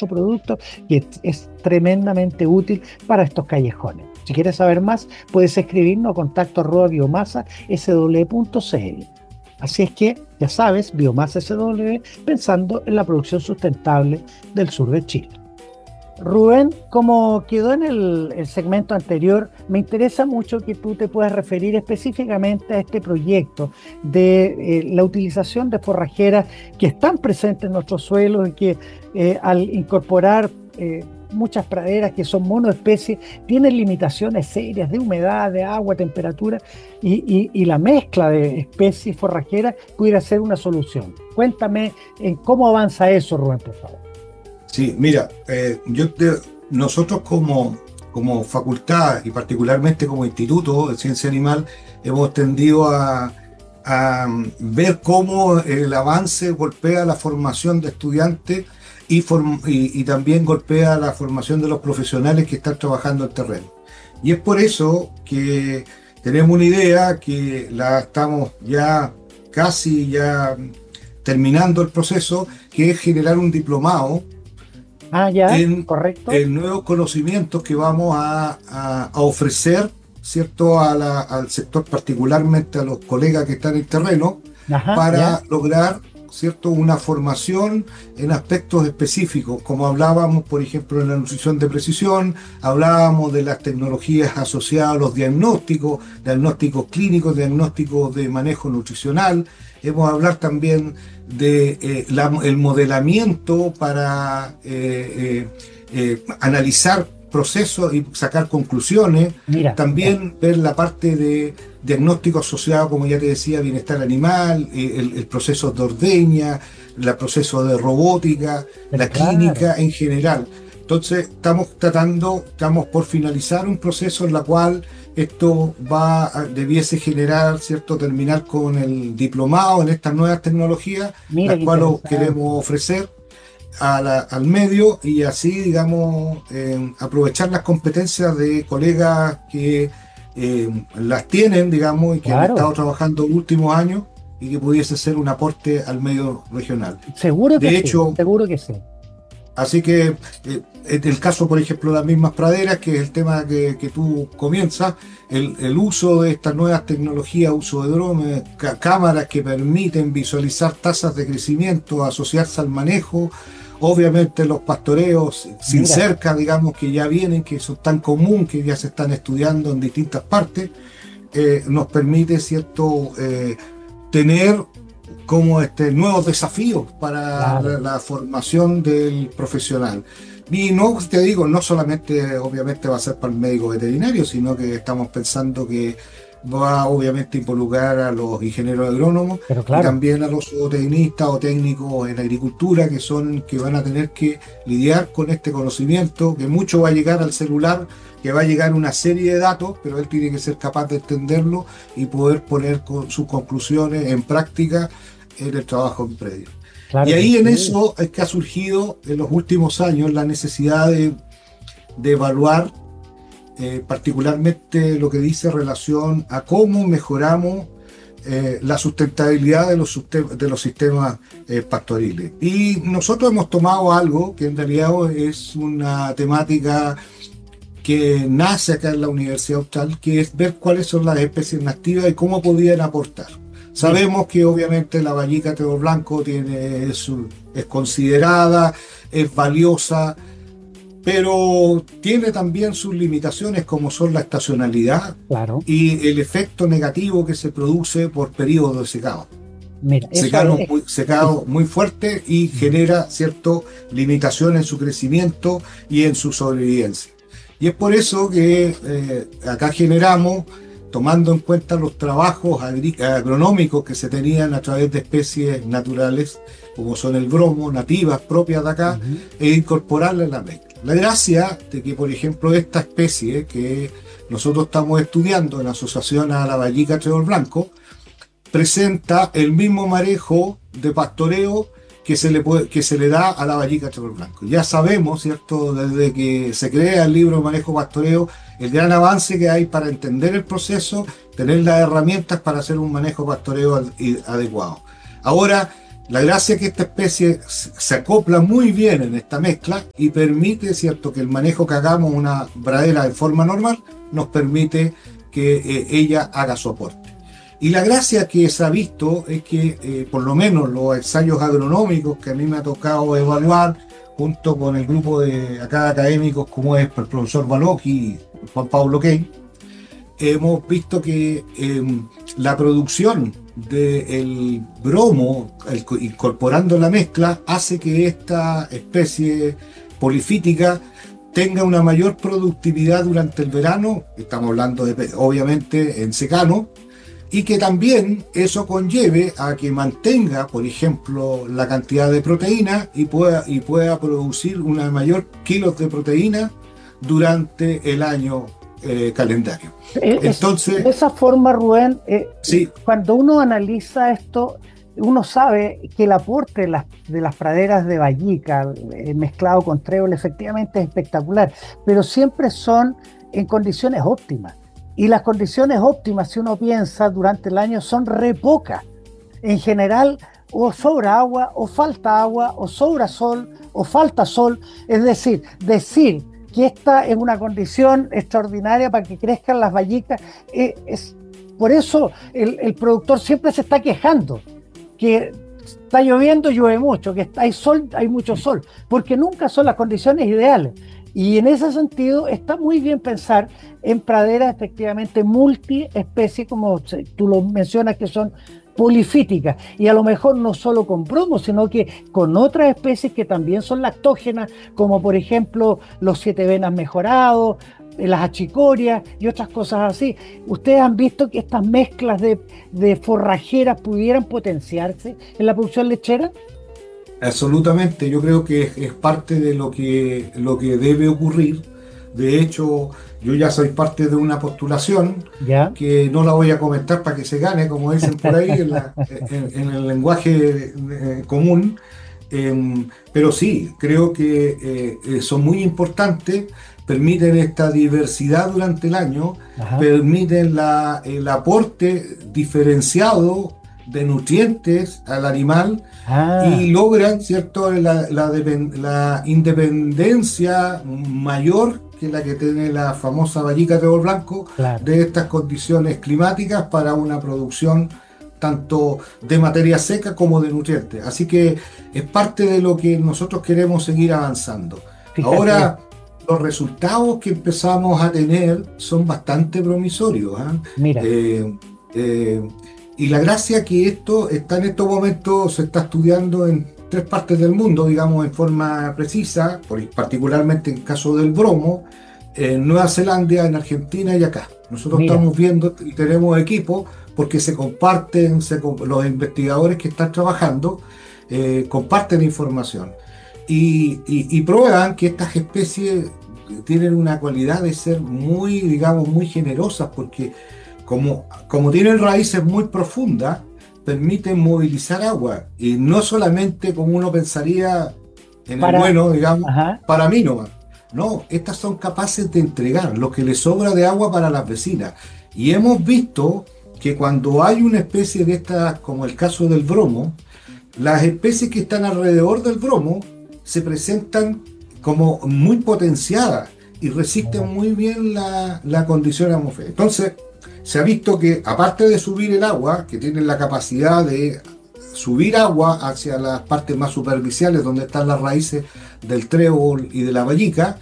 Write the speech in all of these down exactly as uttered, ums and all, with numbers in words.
nuestro producto que es, es tremendamente útil para estos callejones. Si quieres saber más, puedes escribirnos a contacto arroba biomasa s w punto c l. Así es que, ya sabes, Biomasa S W, pensando en la producción sustentable del sur de Chile. Rubén, como quedó en el, el segmento anterior, me interesa mucho que tú te puedas referir específicamente a este proyecto de eh, la utilización de forrajeras que están presentes en nuestros suelos y que eh, al incorporar eh, muchas praderas que son monoespecies tienen limitaciones serias de humedad, de agua, temperatura y, y, y la mezcla de especies forrajeras pudiera ser una solución. Cuéntame en cómo avanza eso, Rubén, por favor. Sí, mira, eh, yo te- nosotros como, como facultad y particularmente como Instituto de Ciencia Animal hemos tendido a, a ver cómo el avance golpea la formación de estudiantes y, form- y, y también golpea la formación de los profesionales que están trabajando el terreno. Y es por eso que tenemos una idea que la estamos ya casi ya terminando el proceso, que es generar un diplomado Ah, ya, en, correcto. en nuevos conocimientos que vamos a, a- a ofrecer, ¿cierto? A la- al sector, particularmente a los colegas que están en el terreno, Ajá, ya. para lograr, ¿cierto? Una formación en aspectos específicos, como hablábamos, por ejemplo, en la nutrición de precisión, hablábamos de las tecnologías asociadas a los diagnósticos, diagnósticos clínicos, diagnósticos de manejo nutricional. Hemos a hablar también de eh, la- el modelamiento para eh, eh, eh, analizar procesos y sacar conclusiones. Mira, ya. También ver la parte de diagnóstico asociado, como ya te decía, bienestar animal, eh, el, el proceso de ordeña, el proceso de robótica, Pero la claro, clínica en general. Entonces estamos tratando, estamos por finalizar un proceso en la cual esto va a- debiese generar, ¿cierto? Terminar con el diplomado en estas nuevas tecnologías, mira las qué cuales interesante. queremos ofrecer a la- al medio y así, digamos, eh, aprovechar las competencias de colegas que eh, las tienen, digamos, y que han estado Claro, trabajando los últimos años y que pudiese ser un aporte al medio regional. seguro que De sí, hecho, seguro que sí. así que eh, en el caso, por ejemplo, de las mismas praderas, que es el tema que, que tú comienzas, el, el uso de estas nuevas tecnologías, uso de drones, ca- cámaras que permiten visualizar tasas de crecimiento, asociarse al manejo, obviamente los pastoreos sin Mira, cerca, digamos, que ya vienen, que son tan común, que ya se están estudiando en distintas partes, eh, nos permite, ¿cierto?, eh, tener como este, nuevos desafíos para la, claro. la formación del profesional. Y no te digo, no solamente obviamente va a ser para el médico veterinario, sino que estamos pensando que va obviamente a involucrar a los ingenieros agrónomos Pero y claro, también a los zootecnistas o técnicos en agricultura que son que van a tener que lidiar con este conocimiento, que mucho va a llegar al celular, que va a llegar una serie de datos, pero él tiene que ser capaz de entenderlo y poder poner con sus conclusiones en práctica en el trabajo en predio. Y claro que ahí en sí. eso es que ha surgido en los últimos años la necesidad de, de evaluar eh, particularmente lo que dice relación a cómo mejoramos eh, la sustentabilidad de los, de los sistemas eh, pastoriles. Y nosotros hemos tomado algo que en realidad es una temática que nace acá en la Universidad Austral, que es ver cuáles son las especies nativas y cómo podían aportar. Mira, Sabemos que obviamente la vallica tebo blanco tiene, es, es considerada, es valiosa, pero tiene también sus limitaciones como son la estacionalidad claro. y el efecto negativo que se produce por periodos de secado. Mira, eso Secano es, muy, es- secado muy fuerte y genera cierta limitación en su crecimiento y en su sobrevivencia. Y es por eso que eh, acá generamos, tomando en cuenta los trabajos agri- agronómicos que se tenían a través de especies naturales, como son el bromo, nativas propias de acá, ujú, e incorporarlas en la mezcla. La gracia de que, por ejemplo, esta especie que nosotros estamos estudiando en asociación a la vallica trébol blanco, presenta el mismo manejo de pastoreo que se le, puede, que se le da a la vallica trébol blanco. Ya sabemos, ¿cierto?, desde que se crea el libro de manejo pastoreo, el gran avance que hay para entender el proceso, tener las herramientas para hacer un manejo pastoreo adecuado. Ahora, La gracia es que esta especie se acopla muy bien en esta mezcla y permite, ¿cierto?, que el manejo que hagamos una pradera de forma normal nos permite que eh, ella haga su aporte. Y la gracia que se ha visto es que eh, por lo menos los ensayos agronómicos que a mí me ha tocado evaluar junto con el grupo de acá académicos como es el profesor Balocchi y Juan Pablo Key, hemos visto que eh, la producción del bromo, el, incorporando la mezcla, hace que esta especie polifítica tenga una mayor productividad durante el verano, estamos hablando de, obviamente en secano, y que también eso conlleve a que mantenga, por ejemplo, la cantidad de proteína y pueda, y pueda producir una mayor kilos de proteína durante el año eh, calendario. Entonces, de esa forma, Rubén, eh, sí. Cuando uno analiza esto, uno sabe que el aporte de las, de las praderas de vallica eh, mezclado con trébol efectivamente es espectacular, pero siempre son en condiciones óptimas. Y las condiciones óptimas, si uno piensa, durante el año son re pocas. En general, o sobra agua, o falta agua, o sobra sol, o falta sol. Es decir, decir que esta es una condición extraordinaria para que crezcan las vallicas, eh, es, por eso el, el productor siempre se está quejando, que está lloviendo, llueve mucho, que hay sol, hay mucho sol, porque nunca son las condiciones ideales. Y en ese sentido está muy bien pensar en praderas efectivamente multiespecie, como tú lo mencionas, que son polifíticas, y a lo mejor no solo con bromo, sino que con otras especies que también son lactógenas, como por ejemplo los siete venas mejorados, las achicorias y otras cosas así. ¿Ustedes han visto que estas mezclas de, de forrajeras pudieran potenciarse en la producción lechera? Absolutamente, yo creo que es, es parte de lo que, lo que debe ocurrir. De hecho, yo ya soy parte de una postulación ¿Ya? que no la voy a comentar para que se gane, como dicen por ahí en, la, en, en el lenguaje eh, común, eh, pero sí, creo que eh, son muy importantes, permiten esta diversidad durante el año, Ajá. permiten la, el aporte diferenciado de nutrientes al animal ah. y logran, ¿cierto?, la, la, la independencia mayor que la que tiene la famosa vallica trébol blanco claro. de estas condiciones climáticas para una producción tanto de materia seca como de nutrientes. Así que es parte de lo que nosotros queremos seguir avanzando. Fíjate. Ahora, los resultados que empezamos a tener son bastante promisorios. ¿eh? Mira. Eh, eh, Y la gracia que esto está en estos momentos, se está estudiando en tres partes del mundo, digamos, en forma precisa, particularmente en el caso del bromo, en Nueva Zelanda, en Argentina y acá. Nosotros Mira. estamos viendo y tenemos equipos porque se comparten, se, los investigadores que están trabajando eh, comparten información y, y, y prueban que estas especies tienen una cualidad de ser muy, digamos, muy generosas porque Como, como tienen raíces muy profundas, permiten movilizar agua. Y no solamente como uno pensaría en para, el bueno, digamos, ajá. para mí no. No, estas son capaces de entregar lo que les sobra de agua para las vecinas. Y hemos visto que cuando hay una especie de estas, como el caso del bromo, las especies que están alrededor del bromo se presentan como muy potenciadas y resisten muy bien la, la condición atmosférica. Entonces, se ha visto que, aparte de subir el agua, que tienen la capacidad de subir agua hacia las partes más superficiales, donde están las raíces del trébol y de la vallica,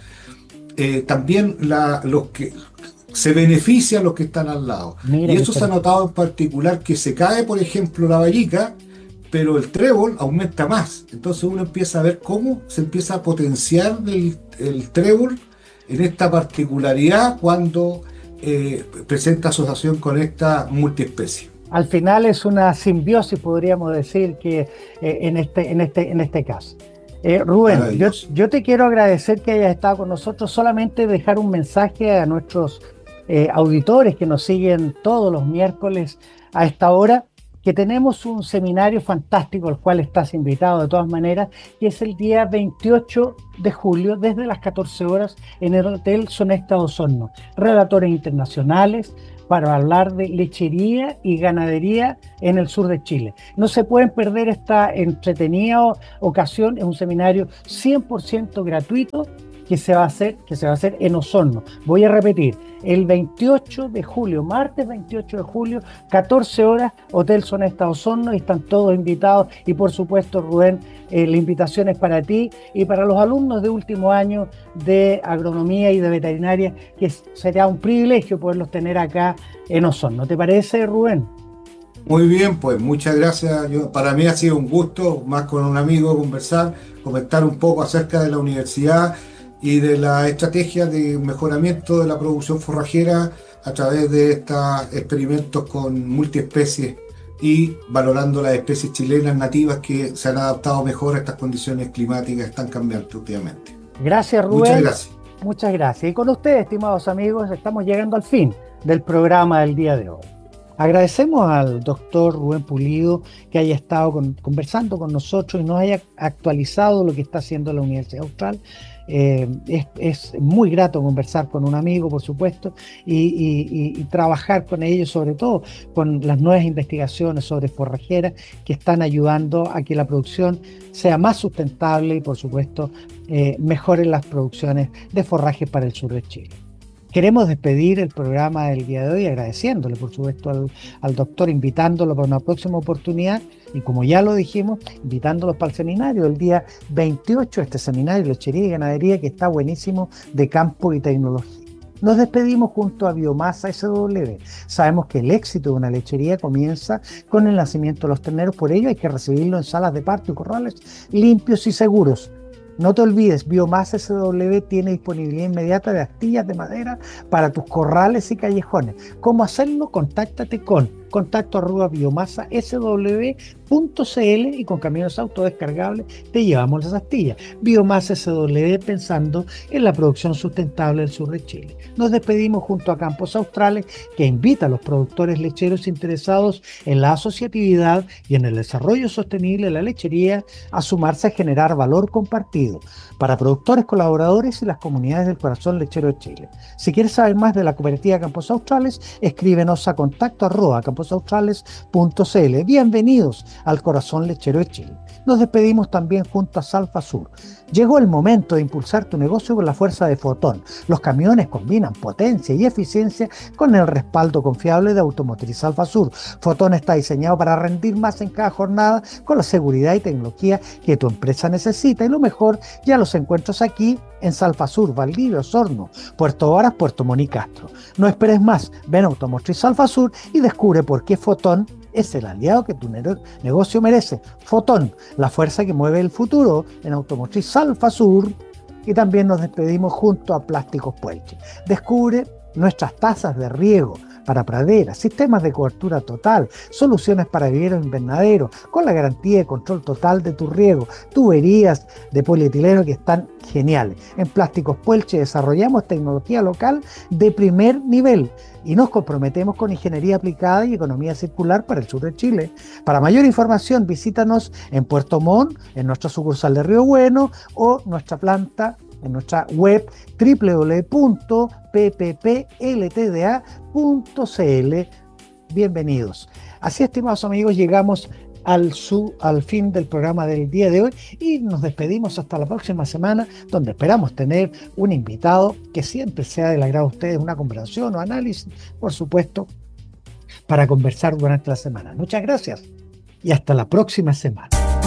eh, también la, los que se benefician los que están al lado. Mira, y eso se ha notado en particular que se cae, por ejemplo, la vallica, pero el trébol aumenta más. Entonces uno empieza a ver cómo se empieza a potenciar el, el trébol en esta particularidad cuando Eh, presenta asociación con esta multiespecie. Al final es una simbiosis, podríamos decir, que eh, en, este, en, este, en este caso. Eh, Rubén, yo, yo te quiero agradecer que hayas estado con nosotros, solamente dejar un mensaje a nuestros eh, auditores que nos siguen todos los miércoles a esta hora, que tenemos un seminario fantástico al cual estás invitado de todas maneras, que es el día veintiocho de julio desde las catorce horas en el Hotel Sonesta Osorno. Relatores internacionales, para hablar de lechería y ganadería en el sur de Chile. No se pueden perder esta entretenida ocasión, es un seminario cien por ciento gratuito que se va a hacer, que se va a hacer en Osorno. Voy a repetir, el veintiocho de julio, martes veintiocho de julio, catorce horas, Hotel Sonesta Osorno, y están todos invitados. Y por supuesto, Rubén, eh, la invitación es para ti y para los alumnos de último año de agronomía y de veterinaria, que será un privilegio poderlos tener acá en Osorno. ¿Te parece, Rubén? Muy bien, pues muchas gracias. Yo, para mí ha sido un gusto, más con un amigo, conversar, comentar un poco acerca de la universidad y de la estrategia de mejoramiento de la producción forrajera a través de estos experimentos con multiespecies y valorando las especies chilenas nativas que se han adaptado mejor a estas condiciones climáticas que están cambiando últimamente. Gracias, Rubén. Muchas gracias. Muchas gracias. Y con ustedes, estimados amigos, estamos llegando al fin del programa del día de hoy. Agradecemos al doctor Rubén Pulido que haya estado con, conversando con nosotros y nos haya actualizado lo que está haciendo la Universidad Austral. Eh, es, es muy grato conversar con un amigo, por supuesto, y, y, y trabajar con ellos, sobre todo con las nuevas investigaciones sobre forrajeras que están ayudando a que la producción sea más sustentable y, por supuesto, eh, mejoren las producciones de forraje para el sur de Chile. Queremos despedir el programa del día de hoy agradeciéndole, por supuesto, al, al doctor, invitándolo para una próxima oportunidad y, como ya lo dijimos, invitándolos para el seminario el día veintiocho, este seminario de lechería y ganadería que está buenísimo, de campo y tecnología. Nos despedimos junto a Biomasa ese doble ve. Sabemos que el éxito de una lechería comienza con el nacimiento de los terneros, por ello hay que recibirlo en salas de parto y corrales limpios y seguros. No te olvides, Biomasa ese doble ve tiene disponibilidad inmediata de astillas de madera para tus corrales y callejones. ¿Cómo hacerlo? Contáctate con contacto arroba biomasa ese doble ve punto ce ele y con camiones autodescargables te llevamos las astillas. Biomasa ese doble ve, pensando en la producción sustentable del sur de Chile. Nos despedimos junto a Campos Australes, que invita a los productores lecheros interesados en la asociatividad y en el desarrollo sostenible de la lechería a sumarse a generar valor compartido para productores, colaboradores y las comunidades del corazón lechero de Chile. Si quieres saber más de la cooperativa Campos Australes, escríbenos a contacto arroba campos australes punto ce ele. Bienvenidos al corazón lechero de Chile. Nos despedimos también junto a Salfasur. Llegó el momento de impulsar tu negocio con la fuerza de Fotón. Los camiones combinan potencia y eficiencia con el respaldo confiable de Automotriz Salfasur. Fotón está diseñado para rendir más en cada jornada con la seguridad y tecnología que tu empresa necesita. Y lo mejor, ya los encuentras aquí en Salfasur, Valdivia, Osorno, Puerto Varas, Puerto Montt y Castro. No esperes más, ven a Automotriz Salfasur y descubre por qué Fotón es el aliado que tu negocio merece. Fotón, la fuerza que mueve el futuro en Automotriz Salfasur. Y también nos despedimos junto a Plásticos Puelche. Descubre nuestras tazas de riego para praderas, sistemas de cobertura total, soluciones para viveros invernaderos, con la garantía de control total de tu riego, tuberías de polietileno que están geniales. En Plásticos Puelche desarrollamos tecnología local de primer nivel y nos comprometemos con ingeniería aplicada y economía circular para el sur de Chile. Para mayor información, visítanos en Puerto Montt, en nuestra sucursal de Río Bueno, o nuestra planta en nuestra web doble u doble u doble u punto p p p l t d a punto ce ele. Bienvenidos. Así, estimados amigos, llegamos al, su, al fin del programa del día de hoy y nos despedimos hasta la próxima semana, donde esperamos tener un invitado que siempre sea del agrado de ustedes, una conversación o análisis, por supuesto, para conversar durante la semana. Muchas gracias y hasta la próxima semana.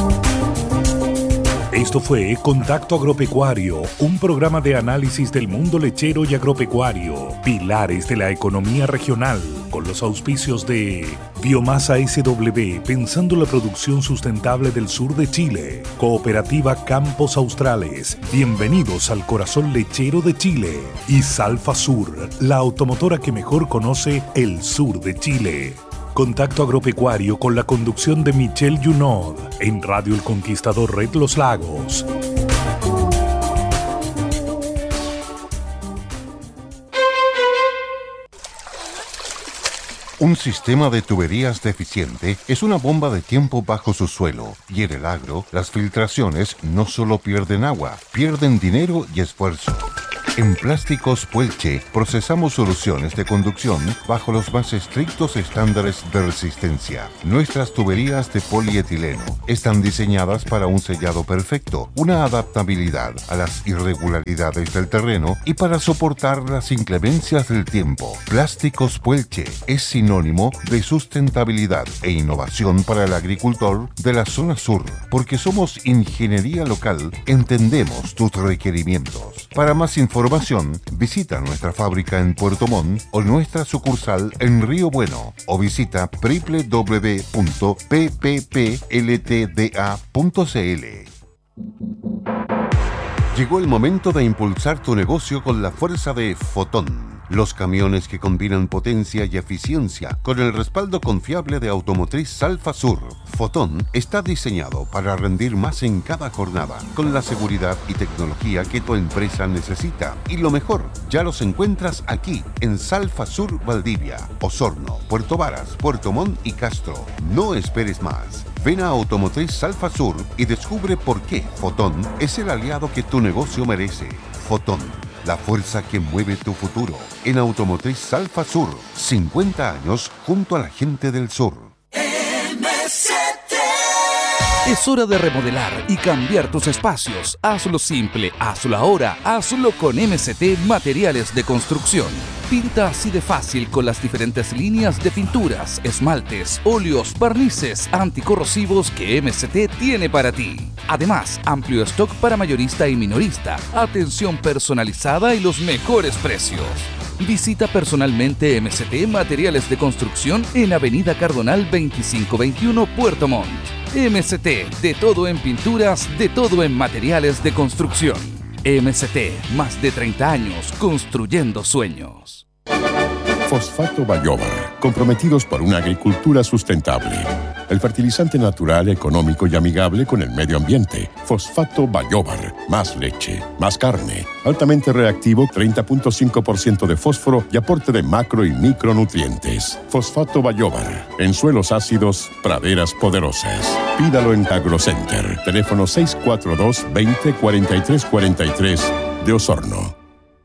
Esto fue Contacto Agropecuario, un programa de análisis del mundo lechero y agropecuario, pilares de la economía regional, con los auspicios de Biomasa ese doble ve, pensando la producción sustentable del sur de Chile, Cooperativa Campos Australes, bienvenidos al corazón lechero de Chile, y Salfasur, la automotora que mejor conoce el sur de Chile. Contacto Agropecuario con la conducción de Michel Junod en Radio El Conquistador Red Los Lagos. Un sistema de tuberías deficiente es una bomba de tiempo bajo su suelo, y en el agro, las filtraciones no solo pierden agua, pierden dinero y esfuerzo. En Plásticos Puelche procesamos soluciones de conducción bajo los más estrictos estándares de resistencia. Nuestras tuberías de polietileno están diseñadas para un sellado perfecto, una adaptabilidad a las irregularidades del terreno y para soportar las inclemencias del tiempo. Plásticos Puelche es sinónimo de sustentabilidad e innovación para el agricultor de la zona sur, porque somos ingeniería local, entendemos tus requerimientos. Para más información, visita nuestra fábrica en Puerto Montt o nuestra sucursal en Río Bueno o visita doble u doble u doble u punto p p p l t d a punto c l. Llegó el momento de impulsar tu negocio con la fuerza de Fotón. Los camiones que combinan potencia y eficiencia con el respaldo confiable de Automotriz Salfa Sur. Fotón está diseñado para rendir más en cada jornada, con la seguridad y tecnología que tu empresa necesita. Y lo mejor, ya los encuentras aquí, en Salfa Sur Valdivia, Osorno, Puerto Varas, Puerto Montt y Castro. No esperes más. Ven a Automotriz Salfa Sur y descubre por qué Fotón es el aliado que tu negocio merece. Fotón, la fuerza que mueve tu futuro. En Automotriz Salfa Sur, cincuenta años junto a la gente del sur. M C T. Es hora de remodelar y cambiar tus espacios. Hazlo simple, hazlo ahora, hazlo con M C T Materiales de Construcción. Pinta así de fácil con las diferentes líneas de pinturas, esmaltes, óleos, barnices anticorrosivos que M C T tiene para ti. Además, amplio stock para mayorista y minorista, atención personalizada y los mejores precios. Visita personalmente M C T Materiales de Construcción en Avenida Cardonal veinticinco veintiuno, Puerto Montt. M C T, de todo en pinturas, de todo en materiales de construcción. M C T, más de treinta años construyendo sueños. Fosfato Bayobar, comprometidos por una agricultura sustentable. El fertilizante natural, económico y amigable con el medio ambiente. Fosfato Bayobar, más leche, más carne, altamente reactivo, treinta punto cinco por ciento de fósforo y aporte de macro y micronutrientes. Fosfato Bayobar, en suelos ácidos, praderas poderosas. Pídalo en AgroCenter, teléfono seis cuatro dos, veinte, cuarenta y tres cuarenta y tres de Osorno.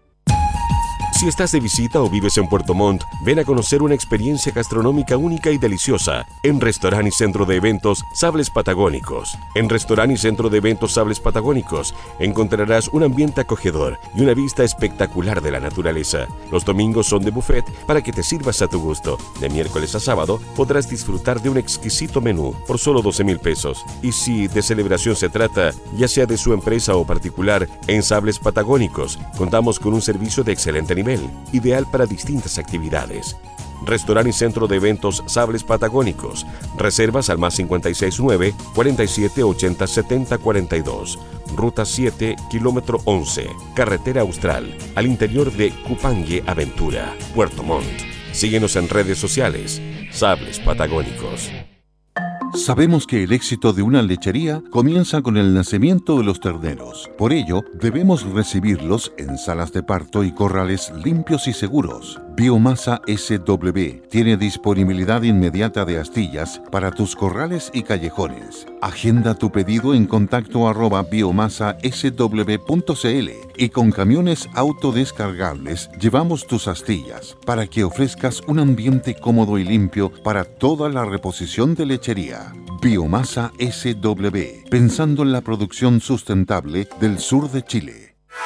Si estás de visita o vives en Puerto Montt, ven a conocer una experiencia gastronómica única y deliciosa en Restaurante y Centro de Eventos Sables Patagónicos. En Restaurante y Centro de Eventos Sables Patagónicos encontrarás un ambiente acogedor y una vista espectacular de la naturaleza. Los domingos son de buffet para que te sirvas a tu gusto. De miércoles a sábado podrás disfrutar de un exquisito menú por solo doce mil pesos. Y si de celebración se trata, ya sea de su empresa o particular, en Sables Patagónicos contamos con un servicio de excelente nivel, ideal para distintas actividades. Restaurante y Centro de Eventos Sables Patagónicos. Reservas al más cincuenta y seis nueve, cuarenta y siete, ochenta, setenta, cuarenta y dos. Ruta siete, kilómetro once. Carretera Austral, al interior de Cupangue Aventura, Puerto Montt. Síguenos en redes sociales. Sables Patagónicos. Sabemos que el éxito de una lechería comienza con el nacimiento de los terneros. Por ello, debemos recibirlos en salas de parto y corrales limpios y seguros. Biomasa S W tiene disponibilidad inmediata de astillas para tus corrales y callejones. Agenda tu pedido en contacto arroba biomasa s w punto c l y con camiones autodescargables llevamos tus astillas para que ofrezcas un ambiente cómodo y limpio para toda la reposición de lechería. Biomasa S W, pensando en la producción sustentable del sur de Chile.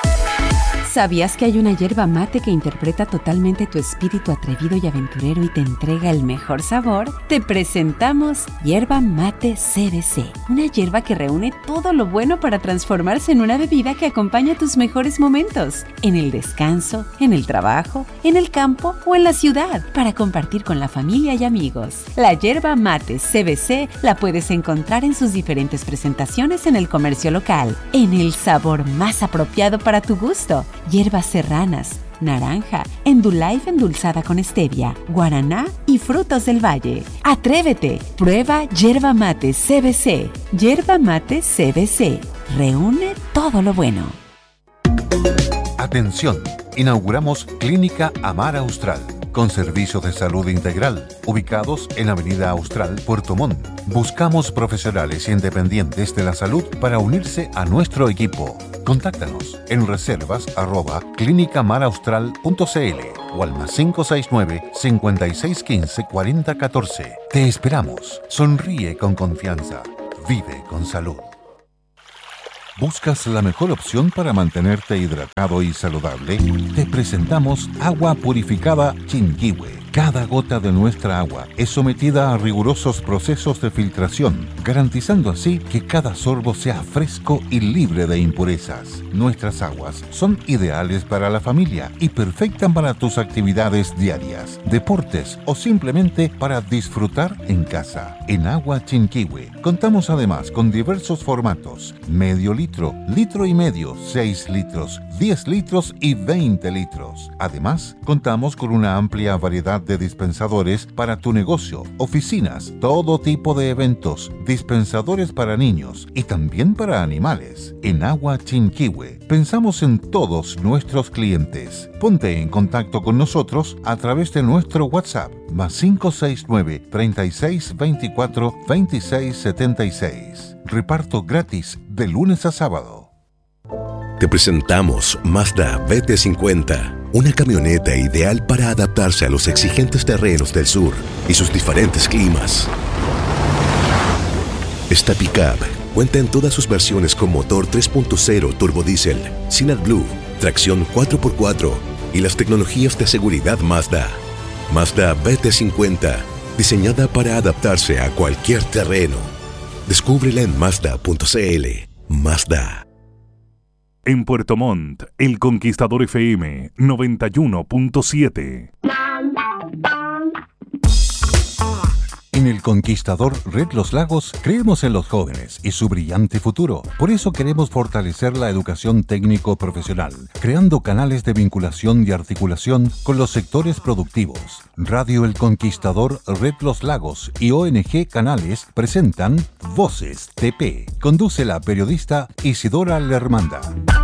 ¿Sabías que hay una yerba mate que interpreta totalmente tu espíritu atrevido y aventurero y te entrega el mejor sabor? Te presentamos Yerba Mate C B C, una yerba que reúne todo lo bueno para transformarse en una bebida que acompaña tus mejores momentos, en el descanso, en el trabajo, en el campo o en la ciudad, para compartir con la familia y amigos. La Yerba Mate C B C la puedes encontrar en sus diferentes presentaciones en el comercio local, en el sabor más apropiado para tu gusto. Hierbas serranas, naranja, Endullife endulzada con stevia, guaraná y frutos del valle. ¡Atrévete! Prueba Yerba Mate C B C. Yerba Mate C B C. Reúne todo lo bueno. Atención, inauguramos Clínica Amar Austral. con servicios de salud integral, ubicados en Avenida Austral, Puerto Montt. Buscamos profesionales independientes de la salud para unirse a nuestro equipo. Contáctanos en reservas arroba clínica mar austral punto c l o al más cinco seis nueve, cinco seis uno cinco, cuatro cero uno cuatro. Te esperamos. Sonríe con confianza. Vive con salud. ¿Buscas la mejor opción para mantenerte hidratado y saludable? Te presentamos agua purificada Chinquihue. Cada gota de nuestra agua es sometida a rigurosos procesos de filtración, garantizando así que cada sorbo sea fresco y libre de impurezas. Nuestras aguas son ideales para la familia y perfectas para tus actividades diarias, deportes o simplemente para disfrutar en casa. En Agua Chinquihue contamos además con diversos formatos: medio litro, litro y medio, seis litros, diez litros y veinte litros. Además, contamos con una amplia variedad de dispensadores para tu negocio, oficinas, todo tipo de eventos, dispensadores para niños y también para animales. En Agua Chinquihue pensamos en todos nuestros clientes. Ponte en contacto con nosotros a través de nuestro WhatsApp más cinco seis nueve, treinta y seis, veinticuatro, veintiséis, setenta y seis. Reparto gratis de lunes a sábado. Te presentamos Mazda B T cincuenta, una camioneta ideal para adaptarse a los exigentes terrenos del sur y sus diferentes climas. Esta pickup cuenta en todas sus versiones con motor tres punto cero turbodiesel, sin AdBlue, tracción cuatro por cuatro y las tecnologías de seguridad Mazda. Mazda B T cincuenta, diseñada para adaptarse a cualquier terreno. Descúbrela en mazda punto c l. Mazda. En Puerto Montt, El Conquistador F M noventa y uno punto siete. En El Conquistador Red Los Lagos creemos en los jóvenes y su brillante futuro. Por eso queremos fortalecer la educación técnico-profesional, creando canales de vinculación y articulación con los sectores productivos. Radio El Conquistador Red Los Lagos y O N G Canales presentan Voces T P. Conduce la periodista Isidora Lermanda.